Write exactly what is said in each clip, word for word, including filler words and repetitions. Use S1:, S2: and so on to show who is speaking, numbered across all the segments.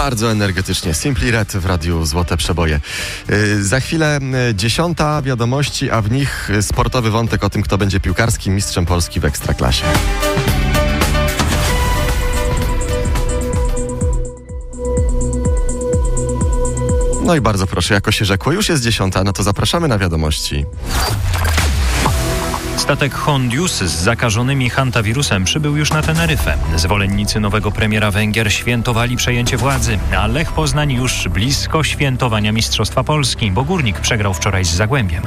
S1: bardzo energetycznie. Simply Red w radiu Złote Przeboje. Yy, za chwilę yy, dziesiąta wiadomości, a w nich yy, sportowy wątek o tym, kto będzie piłkarskim mistrzem Polski w Ekstraklasie. No i bardzo proszę, jako się rzekło, już jest dziesiąta, no to zapraszamy na wiadomości.
S2: Statek Hondius z zakażonymi hantawirusem przybył już na Teneryfę. Zwolennicy nowego premiera Węgier świętowali przejęcie władzy, a Lech Poznań już blisko świętowania Mistrzostwa Polski, bo Górnik przegrał wczoraj z Zagłębiem.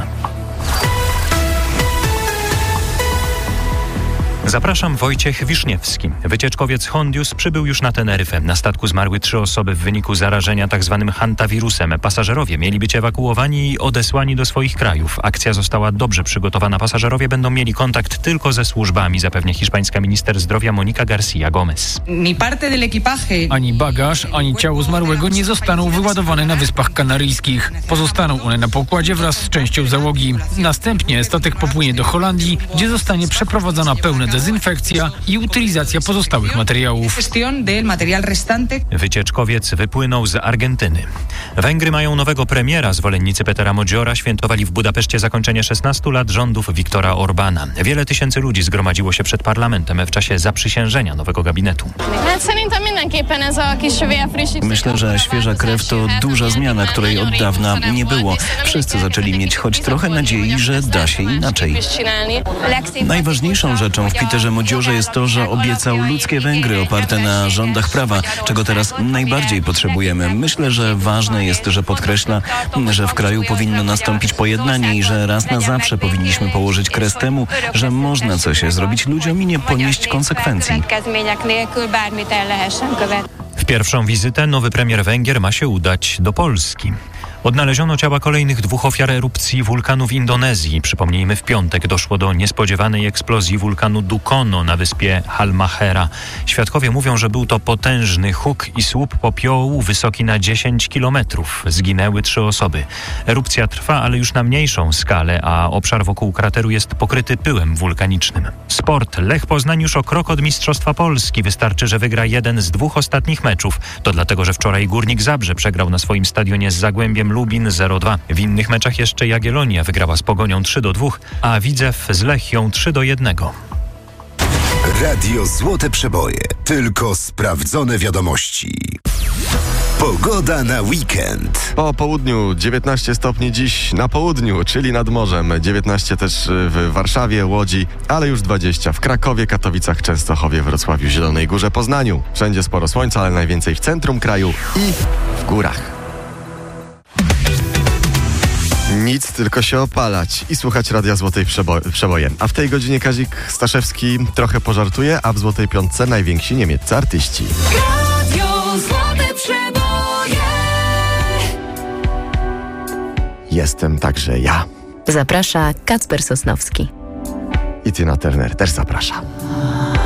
S2: Zapraszam, Wojciech Wiszniewski. Wycieczkowiec Hondius przybył już na Teneryfę. Na statku zmarły trzy osoby w wyniku zarażenia tzw. hantawirusem. Pasażerowie mieli być ewakuowani i odesłani do swoich krajów. Akcja została dobrze przygotowana. Pasażerowie będą mieli kontakt tylko ze służbami, zapewnia hiszpańska minister zdrowia Mónica García Gómez.
S3: Ani bagaż, ani ciało zmarłego nie zostaną wyładowane na Wyspach Kanaryjskich. Pozostaną one na pokładzie wraz z częścią załogi. Następnie statek popłynie do Holandii, gdzie zostanie przeprowadzona pełna dezynfekcja i utylizacja pozostałych materiałów.
S2: Wycieczkowiec wypłynął z Argentyny. Węgry mają nowego premiera. Zwolennicy Petera Modziora świętowali w Budapeszcie zakończenie szesnastu lat rządów Viktora Orbana. Wiele tysięcy ludzi zgromadziło się przed parlamentem w czasie zaprzysiężenia nowego gabinetu.
S4: Myślę, że świeża krew to duża zmiana, której od dawna nie było. Wszyscy zaczęli mieć choć trochę nadziei, że da się inaczej. Najważniejszą rzeczą w Peterze Modziorze jest to, że obiecał ludzkie Węgry oparte na rządach prawa, czego teraz najbardziej potrzebujemy. Myślę, że ważne jest, że podkreśla, że w kraju powinno nastąpić pojednanie i że raz na zawsze powinniśmy położyć kres temu, że można coś zrobić ludziom i nie ponieść konsekwencji.
S2: W pierwszą wizytę nowy premier Węgier ma się udać do Polski. Odnaleziono ciała kolejnych dwóch ofiar erupcji wulkanu w Indonezji. Przypomnijmy, w piątek doszło do niespodziewanej eksplozji wulkanu Dukono na wyspie Halmahera. Świadkowie mówią, że był to potężny huk i słup popiołu wysoki na dziesięć kilometrów. Zginęły trzy osoby. Erupcja trwa, ale już na mniejszą skalę, a obszar wokół krateru jest pokryty pyłem wulkanicznym. Sport. Lech Poznań już o krok od Mistrzostwa Polski. Wystarczy, że wygra jeden z dwóch ostatnich meczów. To dlatego, że wczoraj Górnik Zabrze przegrał na swoim stadionie z Zagłębiem Lubin zero dwa. W innych meczach jeszcze Jagiellonia wygrała z Pogonią trzy do dwóch, a Widzew z Lechią trzy do jednego.
S5: Radio Złote Przeboje. Tylko sprawdzone wiadomości. Pogoda na weekend.
S1: Po południu dziewiętnaście stopni dziś na południu, czyli nad morzem. dziewiętnaście też w Warszawie, Łodzi, ale już dwadzieścia w Krakowie, Katowicach, Częstochowie, Wrocławiu, Zielonej Górze, Poznaniu. Wszędzie sporo słońca, ale najwięcej w centrum kraju i w górach. Nic, tylko się opalać i słuchać Radia Złotej Przebo- Przeboje. A w tej godzinie Kazik Staszewski trochę pożartuje, a w Złotej Piątce najwięksi niemieccy artyści.
S6: Radio Złote Przeboje.
S1: Jestem także ja.
S7: Zaprasza Kacper Sosnowski.
S1: I Tina Turner też zaprasza.